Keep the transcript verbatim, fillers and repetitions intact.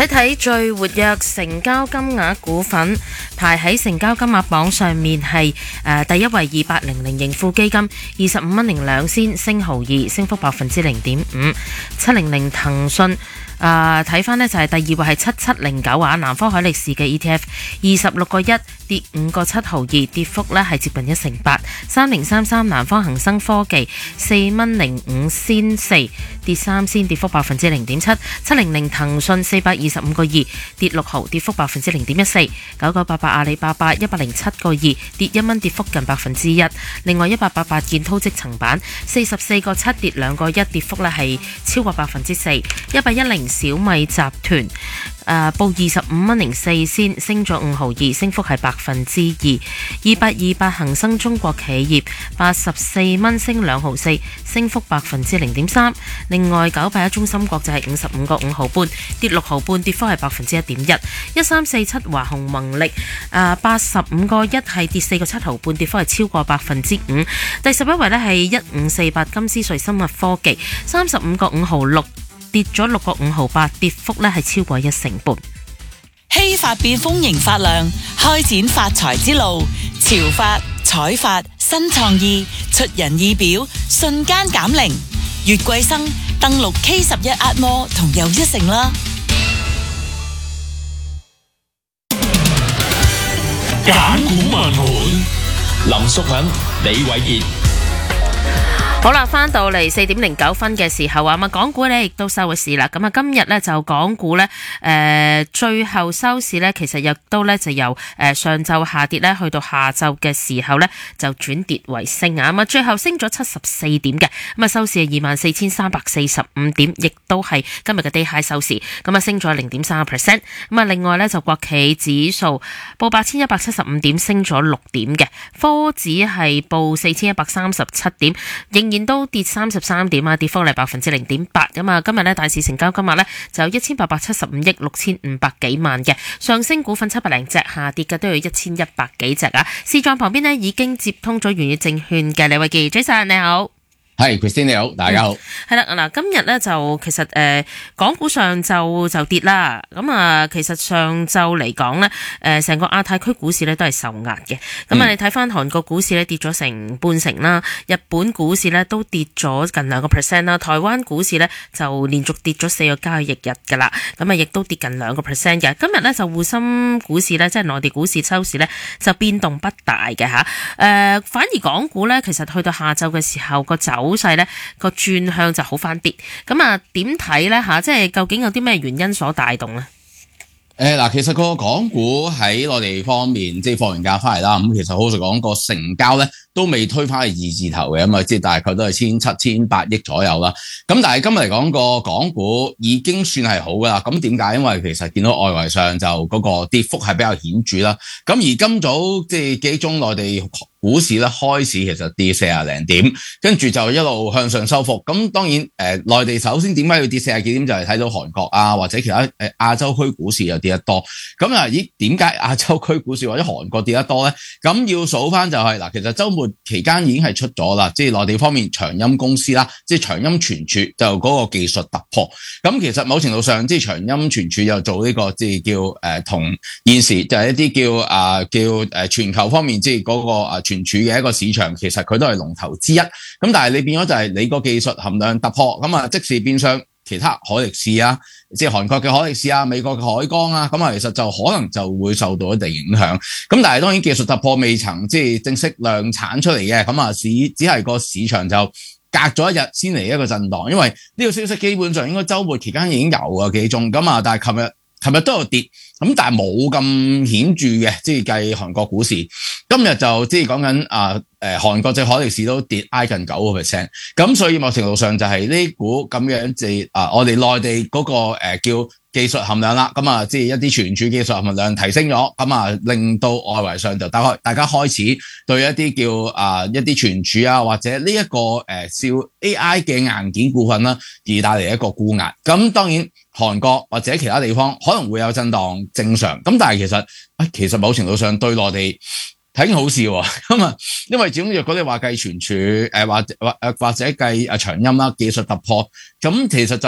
睇睇最活躍成交金額股份，排喺成交金額榜上面係誒、呃、第一位二八零零盈富基金，二十五蚊零兩仙，升毫二，升幅百分之零點五。七零零騰訊。誒睇翻呢就係第二位係七七零九啊，南方海力士嘅 E T F， 二十六個一跌五個七毫二，跌幅呢係接近一成八。三零三三南方恒生科技四蚊零五仙四，跌三仙，跌幅百分之零點七。七零零騰訊四百二十五個二，跌六毫，跌幅百分之零點一四。九九八八阿里巴巴一百零七個二，跌一蚊，跌幅近百分之一。另外一八八八建滔積層板四十四個七，跌兩個一，跌幅呢係超過百分之四。一八一零小米集團誒、呃、報二十五蚊零四仙，升咗五毫二，升幅係百分之二。二八二八恒生中國企業八十四蚊，升兩毫四，升幅百分之零點三。另外九八一中芯國際係五十五個五毫半，跌六毫半，跌幅係百分之一點一。一三四七華虹宏力誒八十五個一係跌四個七毫半，跌幅係超過百分之五。第十一位呢係一五四八金斯瑞生物科技三十五個五毫六。跌咗六個五毫八，跌幅呢係超過一成半。 希法變豐盈發亮，開展發財之路。潮發、彩發、新創意，出人意表，瞬間減齡。月桂生登錄 K 十一 Atmo 同又一城啦。 揀股問盤，林淑敏、李偉傑。 好啦，翻到嚟四點零九分嘅時候啊，咁港股呢亦都收咗市啦。咁啊，今日呢就港股呢，誒、呃、最後收市呢，其實亦都呢就由誒、呃、上晝下跌呢，去到下晝嘅時候呢，就轉跌為升啊。咁啊，最後升咗七十四點嘅，咁啊收市係二萬四千三百四十五點，亦都係今日嘅低 high 收市。咁啊，升咗零點三個 percent。咁啊，另外呢，就國企指數報八千一百七十五點，升咗六點嘅。科指係報四千一百三十七點，仍然都跌三十三點啊，跌幅係百分之零點八咁啊。今日呢，大市成交金額呢就有一千八百七十五億六千五百幾萬嘅，上升股份七百零隻，下跌嘅都有一千一百幾隻啊。市場旁邊呢已經接通咗元宇證券嘅李偉傑，早晨你好。 係 Christine 你好，大家好。 係啦，嗱，今日咧就其實誒、呃，港股上晝就跌啦。咁啊，其實上晝嚟講咧，誒、呃，成個亞太區股市咧都係受壓嘅。咁啊，你睇翻韓國股市咧跌咗成半成啦，日本股市咧都跌咗近兩個 percent 啦，台灣股市咧就連續跌咗四個交易日噶啦，咁啊，亦都跌近兩個 percent 嘅。今日咧就滬深股市咧，即係內地股市收市咧就變動不大嘅吓。誒、呃，反而港股咧，其實去到下晝嘅時候個走股勢咧個轉向就好翻啲，咁啊點睇咧吓？即係究竟有啲咩原因所帶動咧？ 誒嗱，其實個港股喺內地方面，即係放完假翻嚟啦，咁其實好老實講，個成交咧都未推翻去二字頭嘅，咁啊即係大概都係千七千八億左右啦。咁但係今日嚟講個港股已經算係好噶啦。咁點解？因為其實見到外圍上就嗰個跌幅係比較顯著啦。咁而今早即係幾宗內地股市咧開市其實跌四廿零點，跟住就一路向上收復。咁當然誒、呃，內地首先點解要跌四廿幾點？就係、是、睇到韓國啊或者其他誒亞洲區股市又跌得多。咁啊咦？點解亞洲區股市或者韓國跌得多咧？咁要數翻就係、是、嗱，其實週末期間已經係出咗啦，即係內地方面長鑫公司啦，即係長鑫存儲就嗰個技術突破。咁其實某程度上，即係長鑫存儲又做呢、這個即係叫誒同、呃、現時就係一啲叫啊、呃、叫誒全球方面即係嗰個啊存儲嘅一個市場，其實佢都係龍頭之一。咁但係你變咗就係你個技術含量突破，咁啊即使變相其他海力士啊，即係韓國嘅海力士啊、美國嘅海光啊，咁啊其實就可能就會受到一定影響。咁但係當然技術突破未曾即係正式量產出嚟嘅，咁啊市只係個市場就隔咗一日先嚟一個震盪，因為呢個消息基本上應該週末期間已經有啊幾宗咁啊，但係琴日琴日都有跌。咁但係冇咁顯著嘅，即係計韓國股市，今日就即係講緊啊誒韓國隻海力士都跌挨近九個 percent，咁所以某程度上就係呢股咁樣即係啊我哋內地嗰、那個誒、呃、叫技術含量啦，咁啊即係一啲存儲技術含量提升咗，咁啊令到外圍上就大開大家開始對一啲叫啊一啲存儲啊或者呢、這、一個誒燒 A I 嘅硬件股份啦，而帶嚟一個沽壓。咁當然韓國或者其他地方可能會有震盪。正常咁，但係其實，其實某程度上對內地睇件好事喎。咁啊，因為始終若果你話計存儲，誒或或誒或者計誒長鑫啦，技術突破，咁其實就